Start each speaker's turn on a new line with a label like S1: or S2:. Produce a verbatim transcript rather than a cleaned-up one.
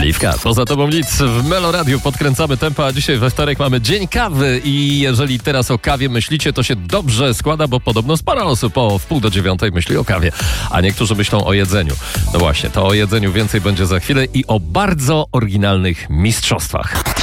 S1: Śliwka, poza tobą nic. W Meloradiu podkręcamy tempo, a dzisiaj we wtorek mamy Dzień Kawy i jeżeli teraz o kawie myślicie, to się dobrze składa, bo podobno sporo osób o wpół do dziewiątej myśli o kawie, a niektórzy myślą o jedzeniu. No właśnie, to o jedzeniu więcej będzie za chwilę i o bardzo oryginalnych mistrzostwach.